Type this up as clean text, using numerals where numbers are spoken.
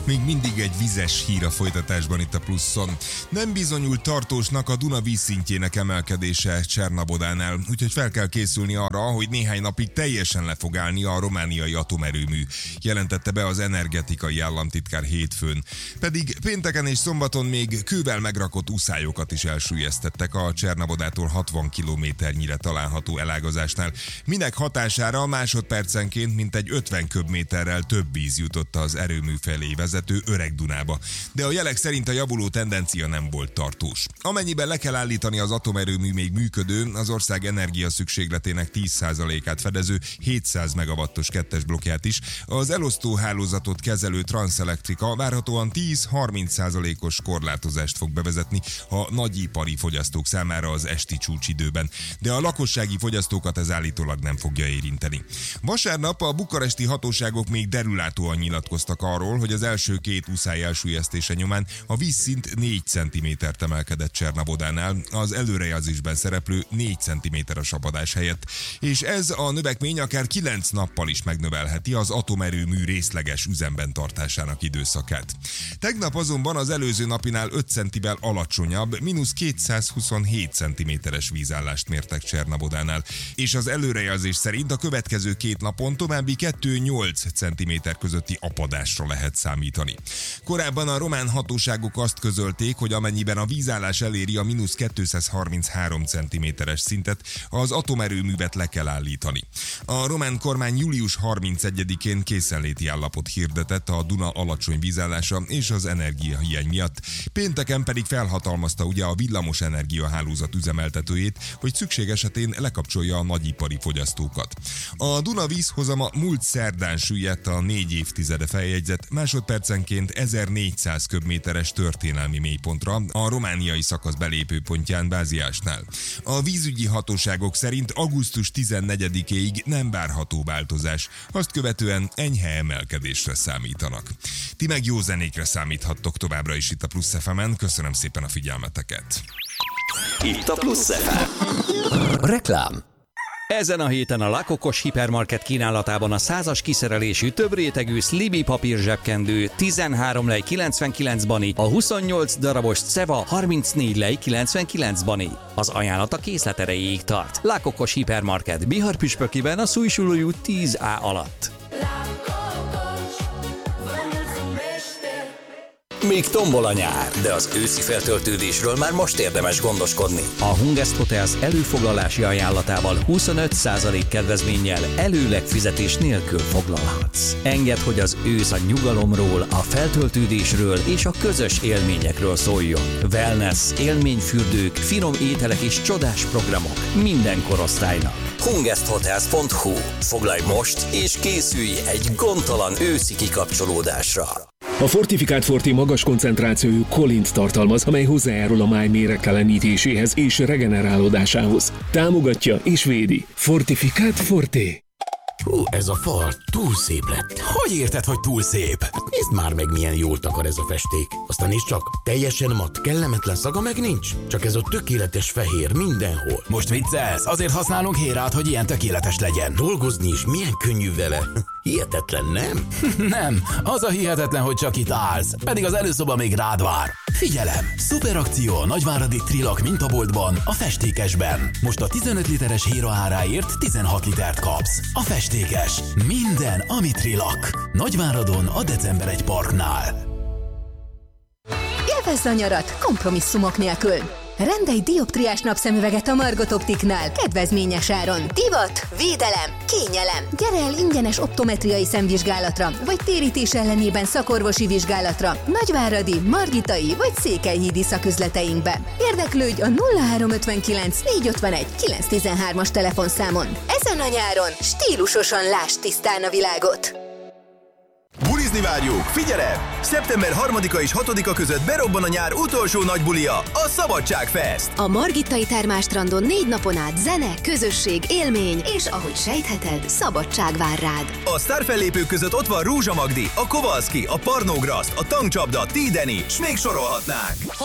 Még mindig egy vizes hír a folytatásban itt a Pluszon. Nem bizonyult tartósnak a Duna vízszintjének emelkedése Csernabodánál, úgyhogy fel kell készülni arra, hogy néhány napig teljesen le fog állni a romániai atomerőmű, jelentette be az energetikai államtitkár hétfőn. Pedig pénteken és szombaton még kővel megrakott uszályokat is elsüllyesztettek a Csernabodától 60 kilométernyire található elágazásnál. Minek hatására másodpercenként mintegy 50 köbméterrel több víz jutott az erőmű felé vezető Öreg Dunába. De a jelek szerint a javuló tendencia nem volt tartós. Amennyiben le kell állítani az atomerőmű még működő, az ország energia szükségletének 10%-át fedező 700 megawattos kettes blokkját is, az elosztó hálózatot kezelő Transelectrica várhatóan 10-30%-os korlátozást fog bevezetni a nagyipari fogyasztók számára az esti csúcsidőben, de a lakossági fogyasztókat ez állítólag nem fogja érinteni. Vasárnap a bukaresti hatóságok még derülátóan nyilatkoztak arról, hogy az első két uszály elsüllyesztése nyomán a vízszint 4 cm-t emelkedett Csernabodánál, az előrejelzésben szereplő 4 cm a sapadás helyett, és ez a növekmény akár 9 nappal is megnövelheti az atomerőmű részleges üzemben tartásának időszakát. Tegnap azonban az előző napinál 5 centivel alacsonyabb, -227 cm-es vízállást mértek Csernabodánál, és az előrejelzés szerint a következő 2 napon további 2-8 cm közötti apadásra lehet számítani. Korábban a román hatóságok azt közölték, hogy amennyiben a vízállás eléri a -233 cm-es szintet, az atomerőművet le kell állítani. A román kormány július 31-én készenléti állapot hirdetett a Duna alacsony vízállása és az energiahiány miatt. Pénteken pedig felhatalmazta ugye a villamos energiahálózat üzemeltetőjét, hogy szükség esetén lekapcsolja a nagyipari fogyasztókat. A Duna vízhozama múlt szerdán süllyedt a 4 évtizede feljegyzett másodpercenként 1400 köbméteres történelmi mélypontra a romániai szakasz belépőpontján Báziásnál. A vízügyi hatóságok szerint augusztus 14-éig nem várható változás, azt követően enyhe emelkedésre számítanak. Ti meg jó zenékre számíthattok továbbra is itt a Plusz FM-en, köszönöm szépen a figyelmeteket! Itt a Plusz FM. Reklám. Ezen a héten a Lakokos Hipermarket kínálatában a 100-as kiszerelésű több rétegű Sliby papír zsebkendő 13 lej 99 bani, a 28 darabos Ceva 34 lej 99 bani. Az ajánlat a készlet erejéig tart. Lakokos Hipermarket Bihar-Püspökiben a Szújsulói út 10A alatt. Még tombol a nyár, de az őszi feltöltődésről már most érdemes gondoskodni. A Hungest Hotels előfoglalási ajánlatával 25% kedvezménnyel előleg fizetés nélkül foglalhatsz. Engedd, hogy az ősz a nyugalomról, a feltöltődésről és a közös élményekről szóljon. Wellness, élményfürdők, finom ételek és csodás programok minden korosztálynak. HungestHotels.hu. Foglalj most és készülj egy gondtalan őszi kikapcsolódásra. A Fortifikált Forte magas koncentrációjú kolint tartalmaz, amely hozzájárul a máj méregtelenítéséhez és regenerálódásához. Támogatja és védi. Fortifikált Forte. Hú, ez a fal túl szép lett. Hogy érted, hogy túl szép? Nézd már meg, milyen jól takar ez a festék. Aztán nézd csak, teljesen matt, kellemetlen szaga meg nincs. Csak ez a tökéletes fehér mindenhol. Most viccelsz? Azért használunk Hérát, hogy ilyen tökéletes legyen. Dolgozni is milyen könnyű vele. Hihetetlen, nem? Nem, az a hihetetlen, hogy csak itt állsz. Pedig az előszoba még rád vár. Figyelem! Szuperakció a nagyváradi Trilak mintaboltban, a festékesben. Most a 15 literes Héra áráért 16 litert kapsz. A festékes. Minden, ami Trilak. Nagyváradon a December 1 Parknál. Élvezd a nyarat kompromisszumok nélkül! Rendelj dioptriás napszemüveget a Margot Optiknál kedvezményes áron. Divat, védelem, kényelem. Gyere el ingyenes optometriai szemvizsgálatra, vagy térítés ellenében szakorvosi vizsgálatra Nagyváradi, Margitai vagy Székelyhídi szaküzleteinkbe. Érdeklődj a 0359 451 913-as telefonszámon. Ezen a nyáron stílusosan lásd tisztán a világot. Bulizni várjuk! Figyelem! Szeptember 3-a és 6-a között berobban a nyár utolsó nagy bulia, a Szabadságfest! A Margittai Termálstrandon 4 napon át zene, közösség, élmény, és ahogy sejtheted, szabadság vár rád. A sztárfellépők között ott van Rúzsa Magdi, a Kovalszki, a Parnógraszt, a Tankcsapda, T-Deni, s még sorolhatnánk!